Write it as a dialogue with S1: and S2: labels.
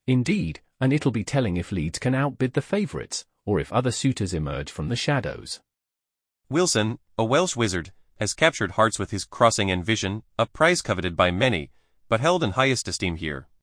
S1: Indeed, and it'll be telling if leads can outbid the favorites, or if other suitors emerge from the shadows.
S2: Wilson, a Welsh wizard, has captured hearts with his crossing and vision, a prize coveted by many, but held in highest esteem here.